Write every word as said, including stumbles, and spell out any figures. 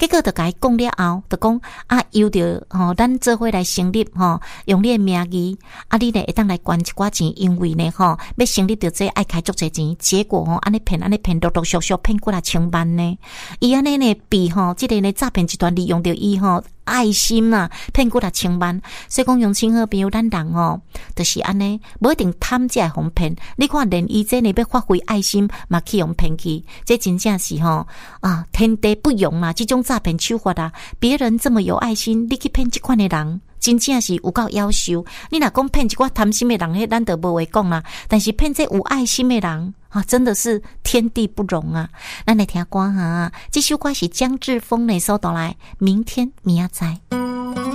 结果就甲伊讲了后，就讲啊，由着吼、哦，咱做伙来成立吼、哦，用你的名义，啊，你呢会当来捐一寡钱，因为呢吼、哦，要成立着这爱开足侪钱，结果吼、哦，安尼骗安尼骗，陆陆续续骗过来千万呢，伊安尼呢被吼、哦，即、这个呢诈骗集团利用着伊吼。爱心啊，骗过来千万，所以讲用亲好朋友，咱人哦，就是安尼，无一定贪这互骗。你看，连伊这呢要发挥爱心，嘛去用骗去，这真正是吼啊，天地不容啊！这种诈骗手法啊，别人这么有爱心，你去骗这款的人，真正是有够夭寿。你若讲骗一寡贪心的人，迄咱就无话讲啦。但是骗这有爱心的人。啊，真的是天地不容啊！咱来听歌哈，这首歌是江志峰的所带来，明天明仔载。